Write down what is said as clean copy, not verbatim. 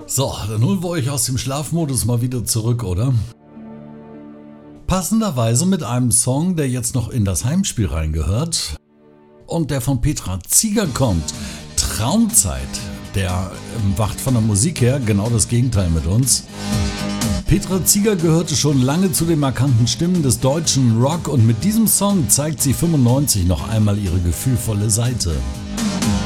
So, dann holen wir euch aus dem Schlafmodus mal wieder zurück, oder? Passenderweise mit einem Song, der jetzt noch in das Heimspiel reingehört und der von Petra Zieger kommt. Traumzeit. Der macht von der Musik her genau das Gegenteil mit uns. Petra Zieger gehörte schon lange zu den markanten Stimmen des deutschen Rock und mit diesem Song zeigt sie 95 noch einmal ihre gefühlvolle Seite.